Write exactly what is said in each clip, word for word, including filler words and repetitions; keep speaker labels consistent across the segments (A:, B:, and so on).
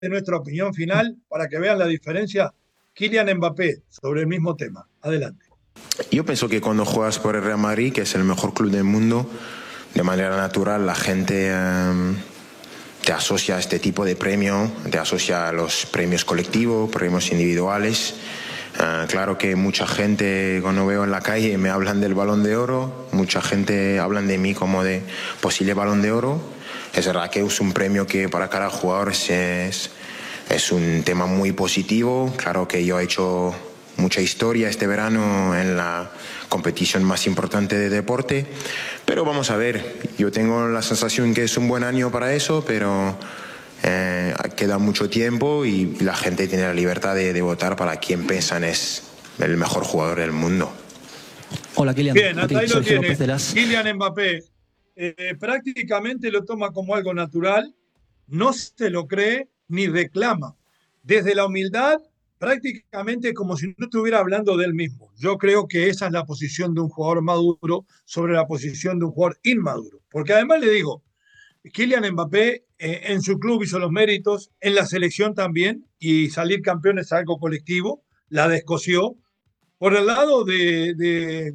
A: de nuestra opinión final para que vean la diferencia. Kylian Mbappé, sobre el mismo tema. Adelante.
B: Yo pienso que cuando juegas por el Real Madrid, que es el mejor club del mundo, de manera natural la gente eh, te asocia a este tipo de premio, te asocia a los premios colectivos, premios individuales. Uh, claro que mucha gente cuando veo en la calle me hablan del Balón de Oro, mucha gente hablan de mí como de posible Balón de Oro. Es verdad que es un premio que para cada jugador es, es, es un tema muy positivo. Claro que yo he hecho mucha historia este verano en la competición más importante de deporte, pero vamos a ver, yo tengo la sensación que es un buen año para eso, pero Eh, queda mucho tiempo y la gente tiene la libertad de, de votar para quien piensan es el mejor jugador del mundo.
C: Hola, Kylian.
A: Bien, hasta ahí lo tiene. Kylian Mbappé eh, prácticamente lo toma como algo natural, no se lo cree ni reclama. Desde la humildad, prácticamente como si no estuviera hablando de él mismo. Yo creo que esa es la posición de un jugador maduro sobre la posición de un jugador inmaduro. Porque además le digo, Kylian Mbappé eh, en su club hizo los méritos, en la selección también, y salir campeón es algo colectivo, la descosió. Por el lado de, de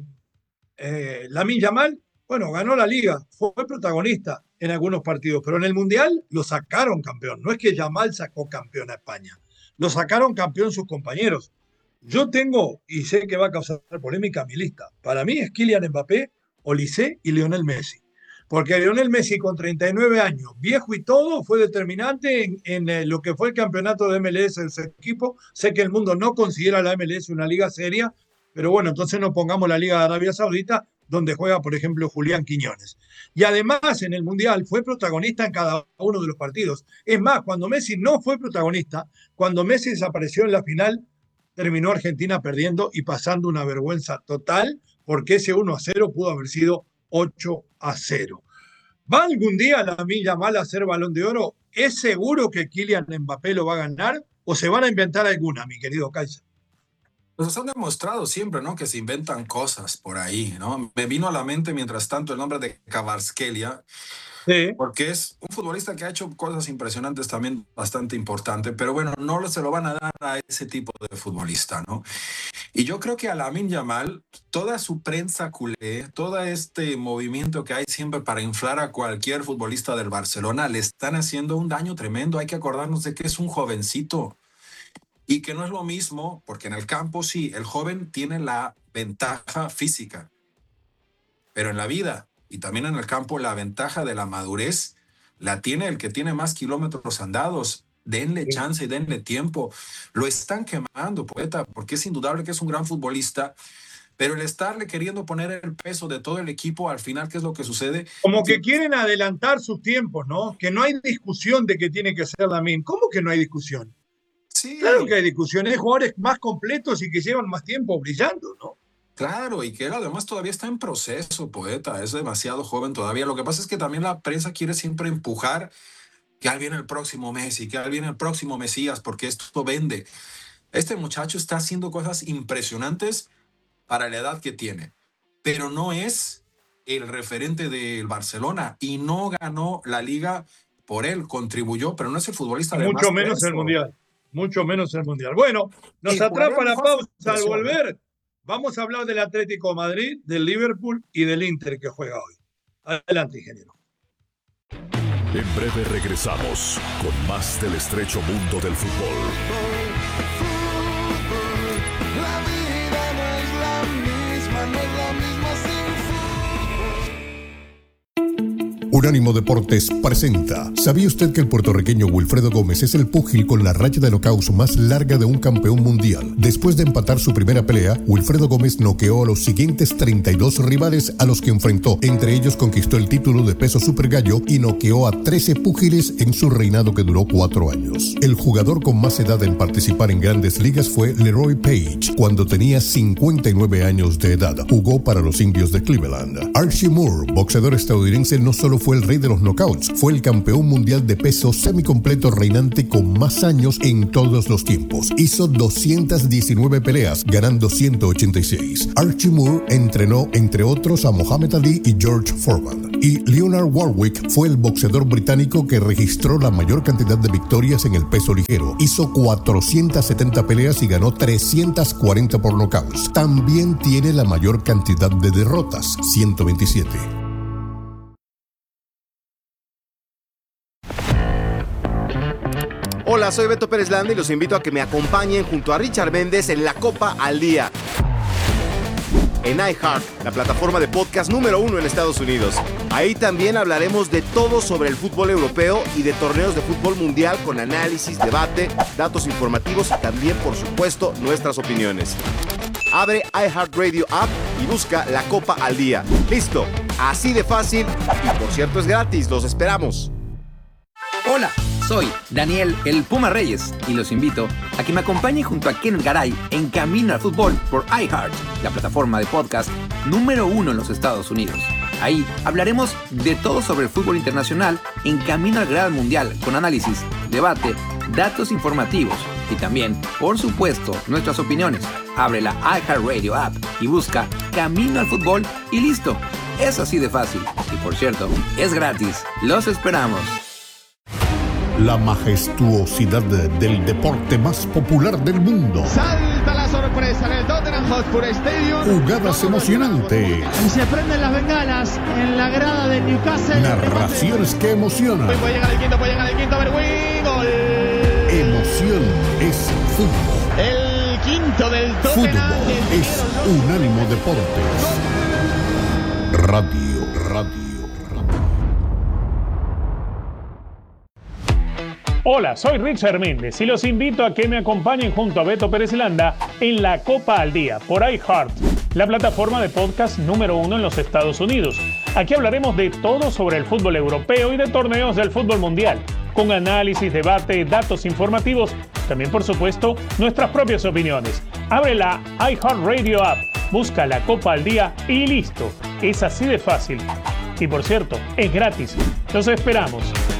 A: eh, Lamine Yamal, bueno, ganó la liga, fue protagonista en algunos partidos, pero en el Mundial lo sacaron campeón. No es que Yamal sacó campeón a España, lo sacaron campeón sus compañeros. Yo tengo, y sé que va a causar polémica, mi lista. Para mí es Kylian Mbappé, Olise y Lionel Messi. Porque Lionel Messi con treinta y nueve años, viejo y todo, fue determinante en, en eh, lo que fue el campeonato de M L S de su equipo. Sé que el mundo no considera la M L S una liga seria, pero bueno, entonces no pongamos la Liga de Arabia Saudita, donde juega, por ejemplo, Julián Quiñones. Y además, en el Mundial fue protagonista en cada uno de los partidos. Es más, cuando Messi no fue protagonista, cuando Messi desapareció en la final, terminó Argentina perdiendo y pasando una vergüenza total, porque ese uno a cero pudo haber sido ocho a cero. ¿Va algún día Lamine Yamal a ser Balón de Oro? ¿Es seguro que Kylian Mbappé lo va a ganar? ¿O se van a inventar alguna, mi querido Kaiser?
D: Pues nos han demostrado siempre, ¿no?, que se inventan cosas por ahí, ¿no? Me vino a la mente, mientras tanto, el nombre de Kvaratskhelia, sí, porque es un futbolista que ha hecho cosas impresionantes también, bastante importante, pero bueno, no se lo van a dar a ese tipo de futbolista, ¿no? Y yo creo que a Lamine Yamal, toda su prensa culé, todo este movimiento que hay siempre para inflar a cualquier futbolista del Barcelona, le están haciendo un daño tremendo. Hay que acordarnos de que es un jovencito y que no es lo mismo, porque en el campo sí, el joven tiene la ventaja física, pero en la vida y también en el campo la ventaja de la madurez la tiene el que tiene más kilómetros andados. Denle chance y denle tiempo. Lo están quemando, poeta, porque es indudable que es un gran futbolista, pero el estarle queriendo poner el peso de todo el equipo, al final, ¿qué es lo que sucede?
A: Como que quieren adelantar sus tiempos, ¿no? Que no hay discusión de que tiene que ser Lamine. ¿Cómo que no hay discusión? Sí. Claro que hay discusión. Hay jugadores más completos y que llevan más tiempo brillando, ¿no?
D: Claro, y que él además todavía está en proceso, poeta. Es demasiado joven todavía. Lo que pasa es que también la prensa quiere siempre empujar que ahí viene el próximo Messi, que ahí viene el próximo Mesías, porque esto vende. Este muchacho está haciendo cosas impresionantes para la edad que tiene, pero no es el referente del Barcelona y no ganó la liga por él, contribuyó, pero no es el futbolista de más
A: mucho menos el Mundial, mucho menos el Mundial. Bueno, nos atrapa la pausa al volver. Vamos a hablar del Atlético de Madrid, del Liverpool y del Inter que juega hoy. Adelante, ingeniero.
E: En breve regresamos con más del estrecho mundo del fútbol.
F: La vida no es la misma, no es la misma sin fútbol.
G: Unánimo Deportes presenta. ¿Sabía usted que el puertorriqueño Wilfredo Gómez es el púgil con la racha de nocaut más larga de un campeón mundial? Después de empatar su primera pelea, Wilfredo Gómez noqueó a los siguientes treinta y dos rivales a los que enfrentó. Entre ellos conquistó el título de peso super gallo y noqueó a trece púgiles en su reinado que duró cuatro años. El jugador con más edad en participar en grandes ligas fue Leroy Page, cuando tenía cincuenta y nueve años de edad. Jugó para los Indios de Cleveland. Archie Moore, boxeador estadounidense, no solo fue fue el rey de los knockouts. Fue el campeón mundial de peso semicompleto reinante con más años en todos los tiempos. Hizo doscientas diecinueve peleas, ganando ciento ochenta y seis. Archie Moore entrenó, entre otros, a Muhammad Ali y George Foreman. Y Leonard Warwick fue el boxeador británico que registró la mayor cantidad de victorias en el peso ligero. Hizo cuatrocientas setenta peleas y ganó trescientas cuarenta por knockouts. También tiene la mayor cantidad de derrotas, ciento veintisiete.
C: Hola, soy Beto Pérez Landa y los invito a que me acompañen junto a Richard Méndez en La Copa al Día, en iHeart, la plataforma de podcast número uno en Estados Unidos. Ahí también hablaremos de todo sobre el fútbol europeo y de torneos de fútbol mundial con análisis, debate, datos informativos y también, por supuesto, nuestras opiniones. Abre iHeartRadio App y busca La Copa al Día. ¡Listo! Así de fácil y, por cierto, es gratis. ¡Los esperamos!
H: Hola, soy Daniel el Puma Reyes y los invito a que me acompañen junto a Ken Garay en Camino al Fútbol por iHeart, la plataforma de podcast número uno en los Estados Unidos. Ahí hablaremos de todo sobre el fútbol internacional en Camino al Gran Mundial, con análisis, debate, datos informativos y también, por supuesto, nuestras opiniones. Abre la iHeartRadio app y busca Camino al Fútbol y listo. Es así de fácil. Y por cierto, es gratis. Los esperamos.
G: La majestuosidad del deporte más popular del mundo.
I: Salta la sorpresa en el Tottenham Hotspur Stadium.
G: Jugadas emocionantes.
I: Y se prenden las bengalas en la grada del Newcastle.
G: Narraciones que emocionan.
I: Puede llegar el quinto, puede llegar el quinto. A ver, win, gol.
G: Emoción es fútbol.
I: El quinto del Tottenham.
G: Fútbol es Unánimo Deportes. Radio, radio.
J: Hola, soy Richard Méndez y los invito a que me acompañen junto a Beto Pérez Landa en La Copa al Día por iHeart, la plataforma de podcast número uno en los Estados Unidos. Aquí hablaremos de todo sobre el fútbol europeo y de torneos del fútbol mundial, con análisis, debate, datos informativos, también por supuesto nuestras propias opiniones. Abre la iHeartRadio app, busca La Copa al Día y listo. Es así de fácil. Y por cierto, es gratis. Los esperamos.